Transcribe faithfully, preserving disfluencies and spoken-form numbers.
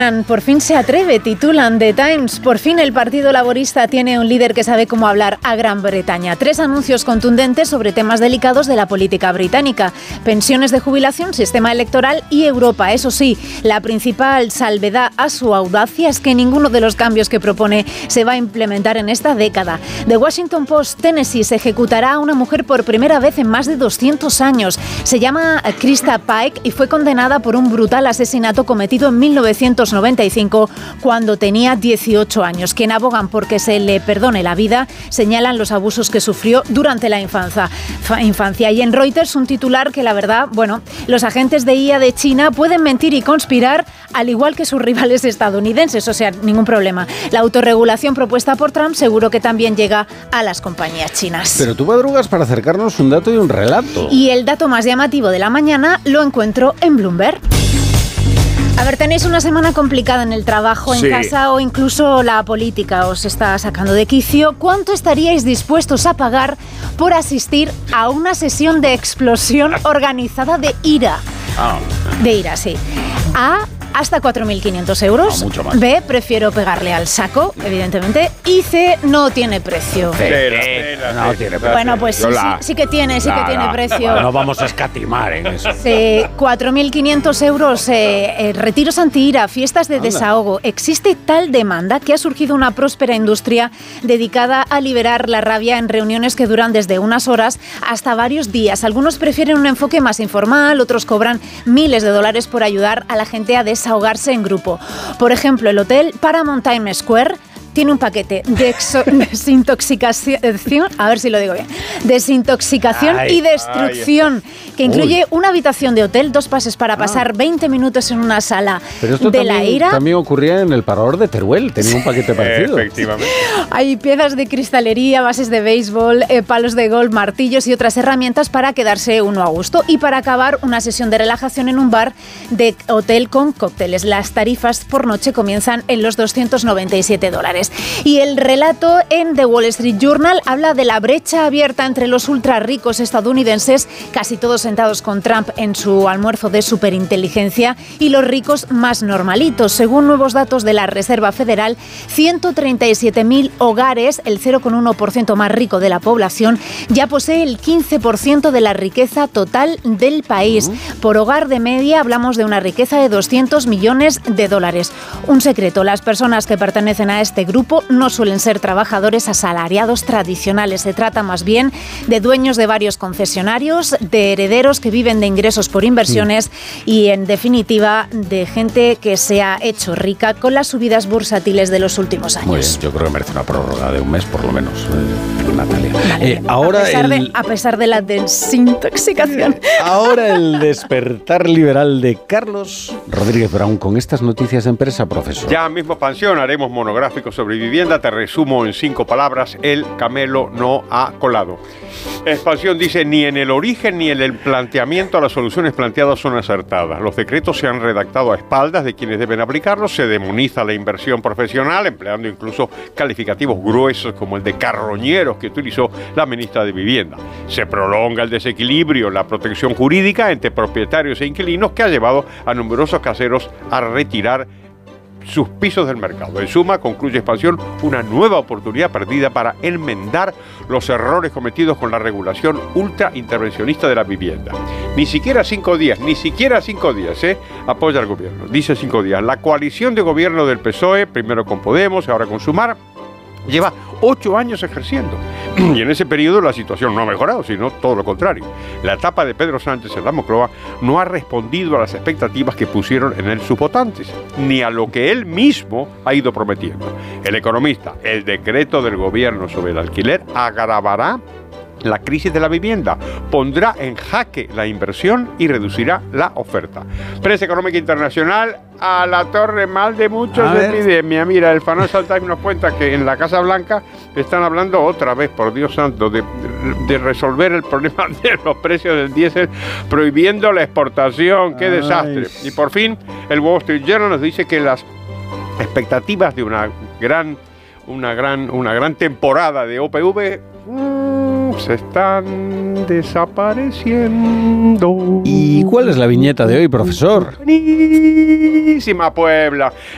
Por fin se atreve, titulan The Times. Por fin el Partido Laborista tiene un líder que sabe cómo hablar a Gran Bretaña. Tres anuncios contundentes sobre temas delicados de la política británica: pensiones de jubilación, sistema electoral y Europa. Eso sí, la principal salvedad a su audacia es que ninguno de los cambios que propone se va a implementar en esta década. The Washington Post: Tennessee se ejecutará a una mujer por primera vez en más de doscientos años. Se llama Krista Pike y fue condenada por un brutal asesinato cometido en mil novecientos noventa y cinco, cuando tenía dieciocho años. Quien abogan porque se le perdone la vida señalan los abusos que sufrió durante la infancia. infancia. Y en Reuters, un titular que, la verdad, bueno, los agentes de I A de China pueden mentir y conspirar al igual que sus rivales estadounidenses, o sea, ningún problema. La autorregulación propuesta por Trump seguro que también llega a las compañías chinas. Pero tú madrugas para acercarnos un dato y un relato. Y el dato más llamativo de la mañana lo encuentro en Bloomberg. A ver, tenéis una semana complicada en el trabajo, en sí. casa o incluso la política os está sacando de quicio. ¿Cuánto estaríais dispuestos a pagar por asistir a una sesión de explosión organizada de ira? Ah. De ira, sí. A... hasta cuatro mil quinientos euros. No, mucho más. B, prefiero pegarle al saco, evidentemente. Y C, no tiene precio. C, C, no tiene precio. Bueno, pues sí, la, sí, sí que tiene, sí la, que tiene la, precio. No vamos a escatimar en eso. Sí, cuatro mil quinientos euros, eh, eh, retiros anti-ira, fiestas de Anda. desahogo. Existe tal demanda que ha surgido una próspera industria dedicada a liberar la rabia en reuniones que duran desde unas horas hasta varios días. Algunos prefieren un enfoque más informal, otros cobran miles de dólares por ayudar a la gente a desahogarse ahogarse en grupo. Por ejemplo, el hotel Paramount Times Square tiene un paquete de exo- desintoxicación, a ver si lo digo bien, desintoxicación ay, y destrucción, ay, que incluye Uy. una habitación de hotel, dos pases para pasar ah. veinte minutos en una sala Pero esto de también, la ira. También ocurría en el Parador de Teruel, tenía un paquete parecido. Efectivamente. Hay piezas de cristalería, bases de béisbol, eh, palos de golf, martillos y otras herramientas para quedarse uno a gusto. Y para acabar, una sesión de relajación en un bar de hotel con cócteles. Las tarifas por noche comienzan en los doscientos noventa y siete dólares. Y el relato en The Wall Street Journal habla de la brecha abierta entre los ultra ricos estadounidenses, casi todos sentados con Trump en su almuerzo de superinteligencia, y los ricos más normalitos. Según nuevos datos de la Reserva Federal, ciento treinta y siete mil hogares, el cero coma uno por ciento más rico de la población, ya posee el quince por ciento de la riqueza total del país. Por hogar de media hablamos de una riqueza de doscientos millones de dólares. Un secreto: las personas que pertenecen a este grupo no suelen ser trabajadores asalariados tradicionales. Se trata más bien de dueños de varios concesionarios, de herederos que viven de ingresos por inversiones mm. y, en definitiva, de gente que se ha hecho rica con las subidas bursátiles de los últimos años. Muy bien, yo creo que merece una prórroga de un mes por lo menos, eh, Natalia. Vale, eh, ahora a, pesar el... de, a pesar de la desintoxicación. Ahora el despertar liberal de Carlos Rodríguez Brown con estas noticias de empresa, profesor. Ya mismo expansión, haremos monográficos sobre vivienda. Te resumo en cinco palabras: el camelo no ha colado. Expansión dice: ni en el origen ni en el planteamiento las soluciones planteadas son acertadas. Los decretos se han redactado a espaldas de quienes deben aplicarlos. Se demoniza la inversión profesional, empleando incluso calificativos gruesos como el de carroñeros que utilizó la ministra de Vivienda. Se prolonga el desequilibrio en la protección jurídica entre propietarios e inquilinos, que ha llevado a numerosos caseros a retirar sus pisos del mercado. En suma, concluye Expansión, una nueva oportunidad perdida para enmendar los errores cometidos con la regulación ultra intervencionista de la vivienda. Ni siquiera cinco días, ni siquiera cinco días, ¿eh? apoya al gobierno. Dice cinco días. La coalición de gobierno del P S O E, primero con Podemos, ahora con Sumar, lleva ocho años ejerciendo. Y en ese periodo la situación no ha mejorado, sino todo lo contrario. La etapa de Pedro Sánchez en la Moncloa no ha respondido a las expectativas que pusieron en él sus votantes, ni a lo que él mismo ha ido prometiendo. El economista: el decreto del gobierno sobre el alquiler agravará la crisis de la vivienda, pondrá en jaque la inversión y reducirá la oferta. Prensa económica internacional: a la torre, mal de muchos de epidemia. Mira, el Financial Times nos cuenta que en la Casa Blanca están hablando otra vez, por Dios santo, de, de resolver el problema de los precios del diésel, prohibiendo la exportación. ¡Qué Ay. desastre! Y por fin, el Wall Street Journal nos dice que las expectativas de una gran, una gran, una gran temporada de O P V mmm, se están desapareciendo. ¿Y cuál es la viñeta de hoy, profesor? Buenísima Puebla.